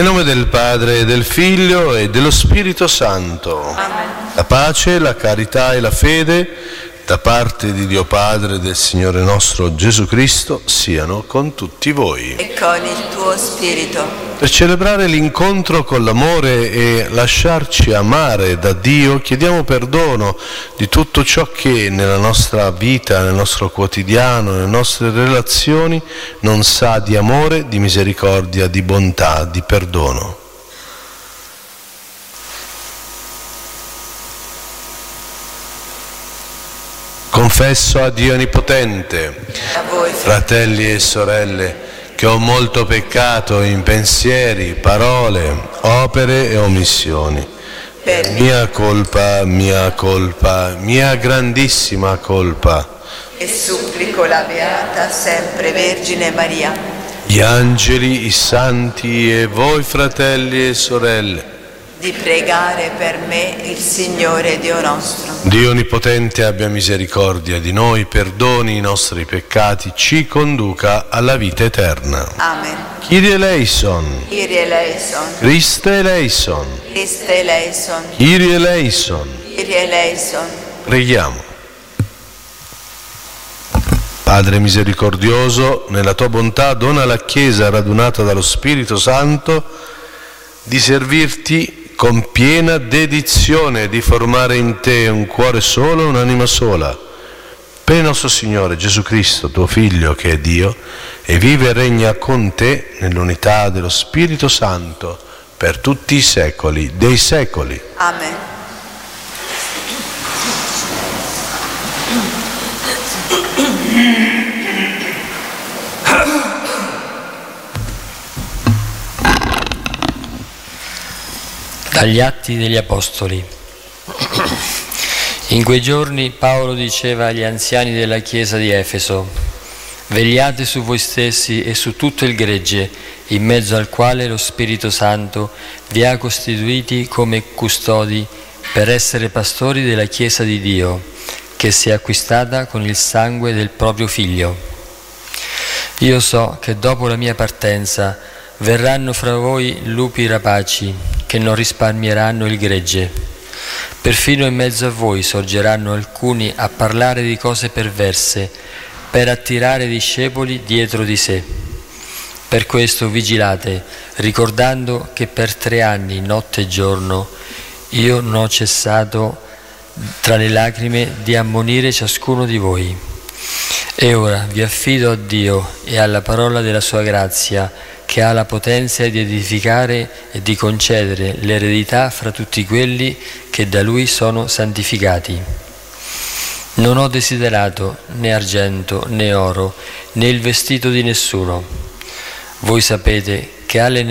Nel nome del Padre, del Figlio e dello Spirito Santo. Amen. La pace, la carità e la fede da parte di Dio Padre e del Signore nostro Gesù Cristo siano con tutti voi. E con il tuo spirito. Per celebrare l'incontro con l'amore e lasciarci amare da Dio, chiediamo perdono di tutto ciò che nella nostra vita, nel nostro quotidiano, nelle nostre relazioni non sa di amore, di misericordia, di bontà, di perdono. Confesso a Dio Onnipotente, A voi, fratelli e sorelle, che ho molto peccato in pensieri, parole, opere e omissioni. per Mia colpa, mia grandissima colpa. e supplico la Beata sempre Vergine Maria, Gli angeli, i santi e voi fratelli e sorelle, di pregare per me il Signore Dio nostro. Dio Onnipotente abbia misericordia di noi, perdoni i nostri peccati, ci conduca alla vita eterna. Amen. Kyrie eleison, Kyrie eleison, Christe eleison, Christe eleison, Kyrie eleison. Kyrie eleison. Preghiamo. Padre misericordioso, nella tua bontà dona alla Chiesa radunata dallo Spirito Santo di servirti con piena dedizione, di formare in te un cuore solo e un'anima sola. Per il nostro Signore Gesù Cristo, tuo Figlio, che è Dio, e vive e regna con te nell'unità dello Spirito Santo per tutti i secoli dei secoli. Amen. Dagli Atti degli Apostoli. In quei giorni Paolo diceva agli anziani della chiesa di Efeso: vegliate su voi stessi e su tutto il gregge, in mezzo al quale lo Spirito Santo vi ha costituiti come custodi per essere pastori della chiesa di Dio, che si è acquistata con il sangue del proprio Figlio. Io so che dopo la mia partenza verranno fra voi lupi rapaci che non risparmieranno il gregge. Perfino in mezzo a voi sorgeranno alcuni a parlare di cose perverse per attirare discepoli dietro di sé. Per questo vigilate, ricordando che per 3 anni, notte e giorno, io non ho cessato tra le lacrime di ammonire ciascuno di voi. E ora vi affido a Dio e alla parola della sua grazia, che ha la potenza di edificare e di concedere l'eredità fra tutti quelli che da Lui sono santificati. Non ho desiderato né argento né oro, né il vestito di nessuno. Voi sapete che alle